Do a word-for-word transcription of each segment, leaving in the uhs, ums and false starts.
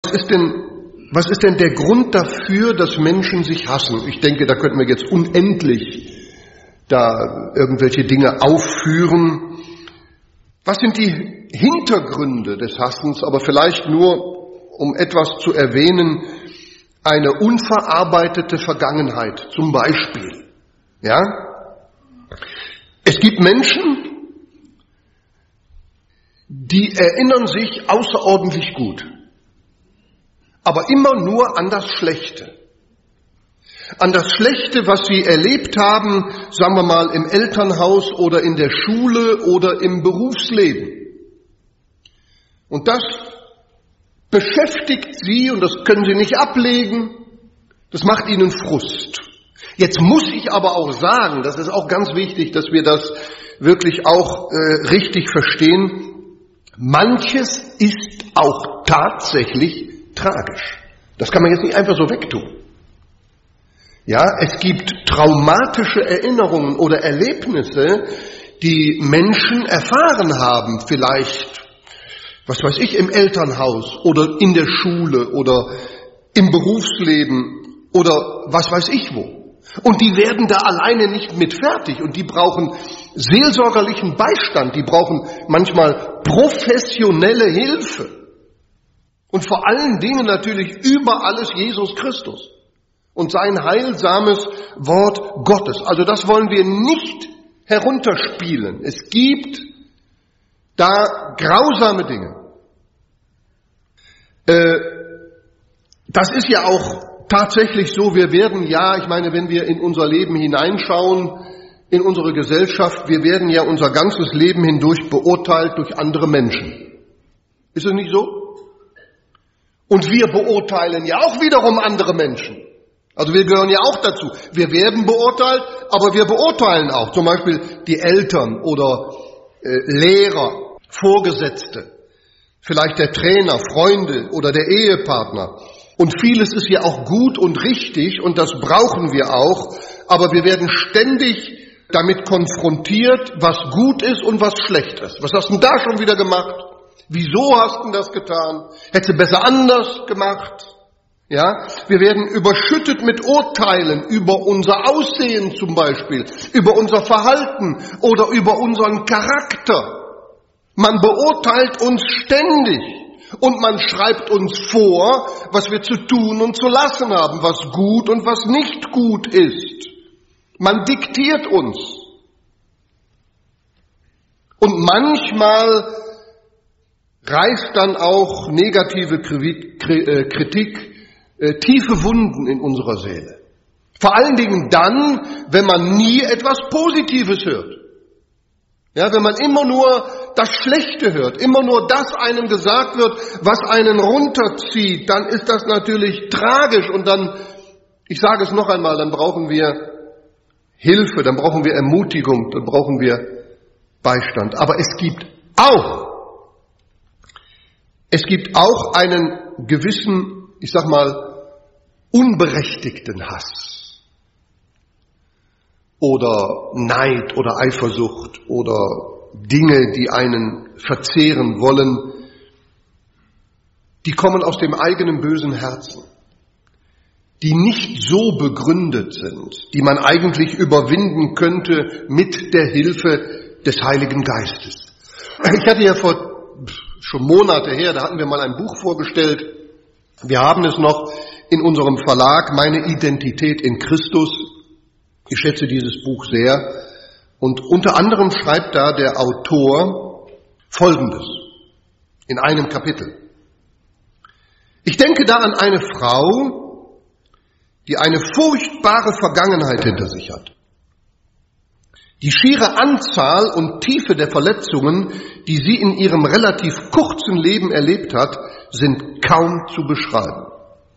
Was ist denn, was ist denn der Grund dafür, dass Menschen sich hassen? Ich denke, da könnten wir jetzt unendlich da irgendwelche Dinge aufführen. Was sind die Hintergründe des Hassens? Aber vielleicht nur, um etwas zu erwähnen, eine unverarbeitete Vergangenheit zum Beispiel. Ja? Es gibt Menschen, die erinnern sich außerordentlich gut, aber immer nur an das Schlechte. An das Schlechte, was sie erlebt haben, sagen wir mal im Elternhaus oder in der Schule oder im Berufsleben. Und das beschäftigt sie und das können sie nicht ablegen. Das macht ihnen Frust. Jetzt muss ich aber auch sagen, das ist auch ganz wichtig, dass wir das wirklich auch äh, richtig verstehen, manches ist auch tatsächlich tragisch. Das kann man jetzt nicht einfach so wegtun. Ja, es gibt traumatische Erinnerungen oder Erlebnisse, die Menschen erfahren haben, vielleicht, was weiß ich, im Elternhaus oder in der Schule oder im Berufsleben oder was weiß ich wo. Und die werden da alleine nicht mit fertig und die brauchen seelsorgerlichen Beistand, die brauchen manchmal professionelle Hilfe. Und vor allen Dingen natürlich über alles Jesus Christus und sein heilsames Wort Gottes. Also das wollen wir nicht herunterspielen. Es gibt da grausame Dinge. Äh, das ist ja auch tatsächlich so, wir werden ja, ich meine, wenn wir in unser Leben hineinschauen, in unsere Gesellschaft, wir werden ja unser ganzes Leben hindurch beurteilt durch andere Menschen. Ist es nicht so? Und wir beurteilen ja auch wiederum andere Menschen. Also wir gehören ja auch dazu. Wir werden beurteilt, aber wir beurteilen auch. Zum Beispiel die Eltern oder äh, Lehrer, Vorgesetzte, vielleicht der Trainer, Freunde oder der Ehepartner. Und vieles ist ja auch gut und richtig und das brauchen wir auch. Aber wir werden ständig damit konfrontiert, was gut ist und was schlecht ist. Was hast du denn da schon wieder gemacht? Wieso hast du das getan? Hättest du besser anders gemacht? Ja, wir werden überschüttet mit Urteilen über unser Aussehen zum Beispiel, über unser Verhalten oder über unseren Charakter. Man beurteilt uns ständig und man schreibt uns vor, was wir zu tun und zu lassen haben, was gut und was nicht gut ist. Man diktiert uns. Und manchmal reißt dann auch negative Kritik äh, tiefe Wunden in unserer Seele. Vor allen Dingen dann, wenn man nie etwas Positives hört. Ja, wenn man immer nur das Schlechte hört, immer nur das einem gesagt wird, was einen runterzieht, dann ist das natürlich tragisch und dann, ich sage es noch einmal, dann brauchen wir Hilfe, dann brauchen wir Ermutigung, dann brauchen wir Beistand. Aber es gibt auch Es gibt auch einen gewissen, ich sag mal, unberechtigten Hass oder Neid oder Eifersucht oder Dinge, die einen verzehren wollen, die kommen aus dem eigenen bösen Herzen, die nicht so begründet sind, die man eigentlich überwinden könnte mit der Hilfe des Heiligen Geistes. Ich hatte ja vor schon Monate her, da hatten wir mal ein Buch vorgestellt. Wir haben es noch in unserem Verlag, Meine Identität in Christus. Ich schätze dieses Buch sehr. Und unter anderem schreibt da der Autor Folgendes in einem Kapitel. Ich denke da an eine Frau, die eine furchtbare Vergangenheit hinter sich hat. Die schiere Anzahl und Tiefe der Verletzungen, die sie in ihrem relativ kurzen Leben erlebt hat, sind kaum zu beschreiben.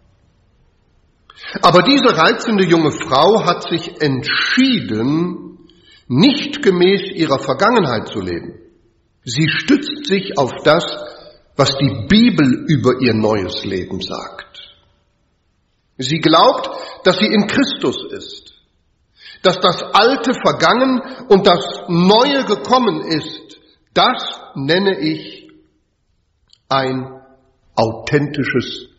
Aber diese reizende junge Frau hat sich entschieden, nicht gemäß ihrer Vergangenheit zu leben. Sie stützt sich auf das, was die Bibel über ihr neues Leben sagt. Sie glaubt, dass sie in Christus ist, dass das Alte vergangen und das Neue gekommen ist. Das nenne ich ein authentisches